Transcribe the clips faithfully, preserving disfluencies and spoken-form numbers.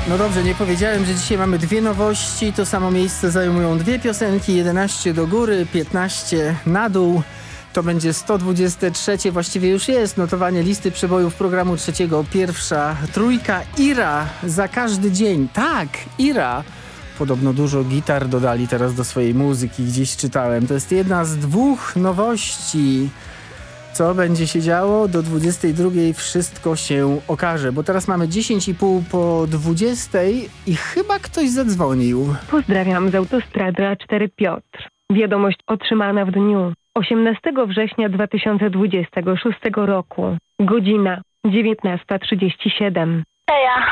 No dobrze, nie powiedziałem, że dzisiaj mamy dwie nowości. To samo miejsce zajmują dwie piosenki, jedenaście do góry, piętnaście na dół. To będzie sto dwudzieste trzecie, właściwie już jest notowanie listy przebojów programu trzeciego. Pierwsza trójka, Ira, za każdy dzień. Tak, Ira. Podobno dużo gitar dodali teraz do swojej muzyki, gdzieś czytałem. To jest jedna z dwóch nowości. Co będzie się działo? Do dwudziestej drugiej wszystko się okaże, bo teraz mamy dziesięć i pół po dwudziestej i chyba ktoś zadzwonił. Pozdrawiam z autostrady A cztery Piotr. Wiadomość otrzymana w dniu osiemnastego września dwa tysiące dwudziestego szóstego roku. Godzina dziewiętnasta trzydzieści siedem. Heja.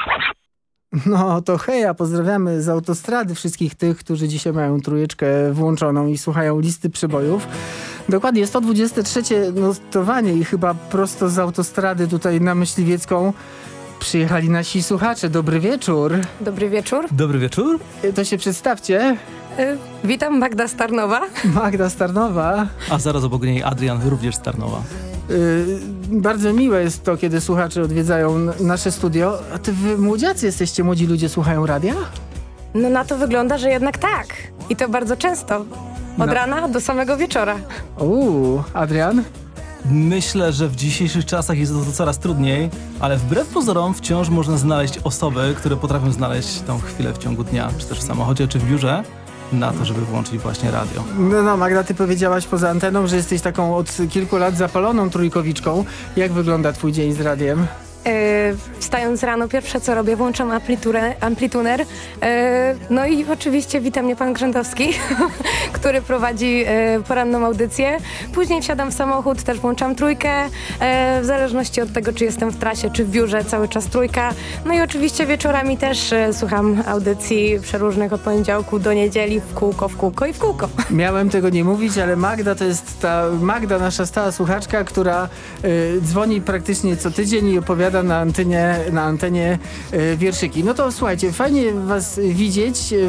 No to heja, pozdrawiamy z autostrady wszystkich tych, którzy dzisiaj mają trójeczkę włączoną i słuchają listy przebojów. Dokładnie, sto dwudzieste trzecie notowanie i chyba prosto z autostrady tutaj na Myśliwiecką przyjechali nasi słuchacze. Dobry wieczór. Dobry wieczór. Dobry wieczór. To się przedstawcie. Y, witam, Magda z Tarnowa. Magda z Tarnowa. A zaraz obok niej Adrian, również z Tarnowa. Yy, bardzo miłe jest to, kiedy słuchacze odwiedzają n- nasze studio. A ty wy młodziacy jesteście, młodzi ludzie słuchają radia? No na to wygląda, że jednak tak. I to bardzo często. Od No. rana do samego wieczora. Uuu, Adrian? Myślę, że w dzisiejszych czasach jest to coraz trudniej, ale wbrew pozorom wciąż można znaleźć osoby, które potrafią znaleźć tą chwilę w ciągu dnia, czy też w samochodzie, czy w biurze, na to, żeby włączyć właśnie radio. No, no Magda, ty powiedziałaś poza anteną, że jesteś taką od kilku lat zapaloną trójkowiczką. Jak wygląda twój dzień z radiem? Y, wstając rano, pierwsze co robię, włączam ampliturę, amplituner. Y, no i oczywiście wita mnie pan Grzędowski, który prowadzi y, poranną audycję. Później wsiadam w samochód, też włączam trójkę. Y, w zależności od tego, czy jestem w trasie, czy w biurze, cały czas trójka. No i oczywiście wieczorami też y, słucham audycji przeróżnych od poniedziałku do niedzieli w kółko, w kółko i w kółko. Miałem tego nie mówić, ale Magda to jest ta Magda, nasza stała słuchaczka, która y, dzwoni praktycznie co tydzień i opowiada na antenie, na antenie y, wierszyki. No to słuchajcie, fajnie was widzieć.